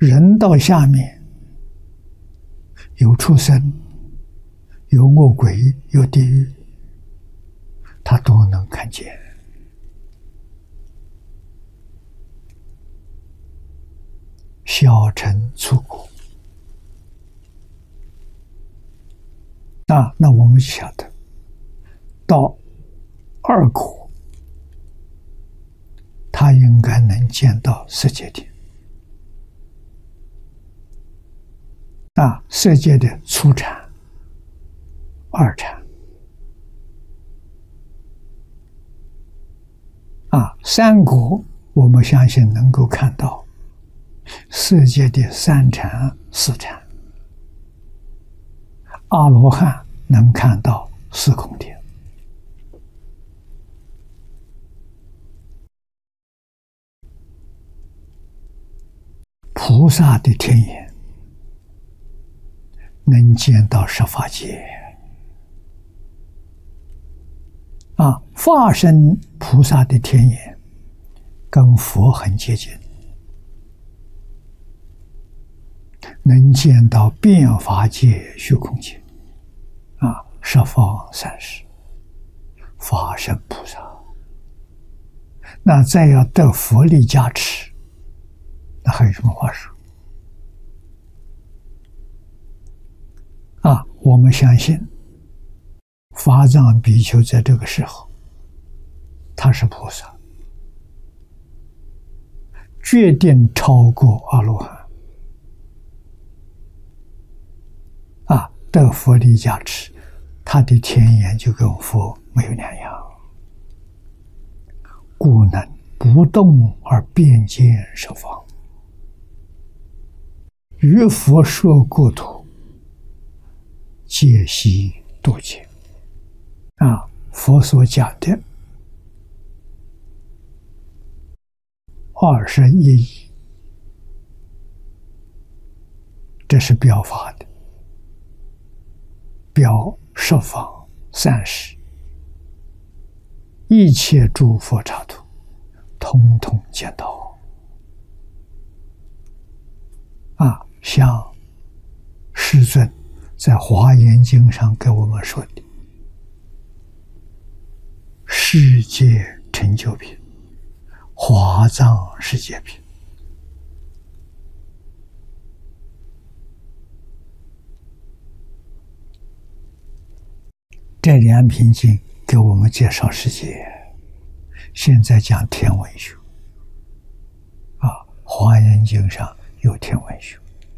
人道下面有畜生，有恶鬼，有地狱，他都能看见。小乘粗果那我们晓得，到二果，他应该能见到色界天。色界的初禅、二禅三果，我们相信能够看到色界的三禅、四禅。阿罗汉能看到四空天。菩萨的天眼能见到十法界。化身菩萨的天眼跟佛很接近，能见到变法界、虚空界。十方三世法身菩萨，那再要得佛力加持，那还有什么话说？我们相信法藏比丘在这个时候他是菩萨，决定超过阿罗汉。得佛力加持，他的天眼就跟佛没有两样，故能不动而遍见十方，于佛说国土，皆悉度尽。佛所讲的21义，这是表法的，表十方三世一切诸佛刹土，通通见到。像世尊在《华严经》上给我们说的世界成就品、华藏世界品，这两品经给我们介绍世界。现在讲天文学，华严经上有天文学，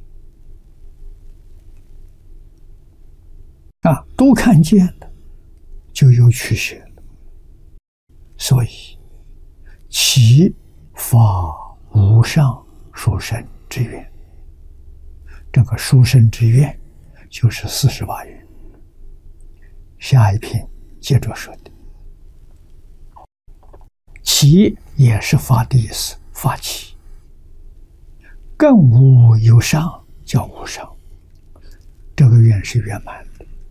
都看见了，就有取舍了。所以其法无上殊胜之愿，这个殊胜之愿就是48愿。下一品接着说的，其也是法的意思，法起，更无有上，叫无上，这个愿是圆满的。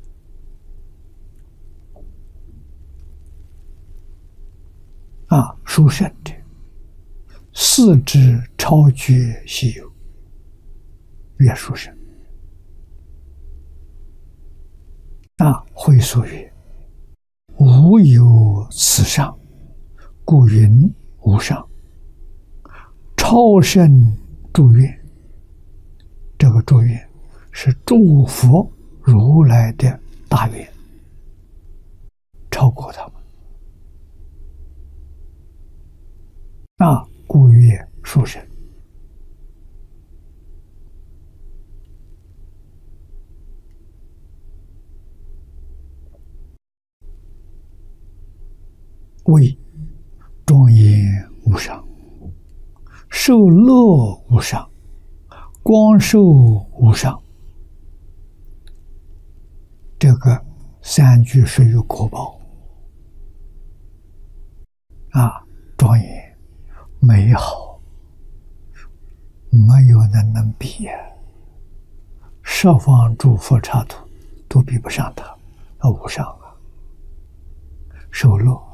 殊胜者，四之超绝稀有，曰殊胜。会所曰：无有此上，故云无上。超胜诸愿，这个诸愿是诸佛如来的大愿，超过他们。故曰殊胜。为庄严无上，受乐无上，光寿无上。这个三句属于果报。庄严美好，没有人能比呀。十方诸佛刹土都比不上它，无上受乐。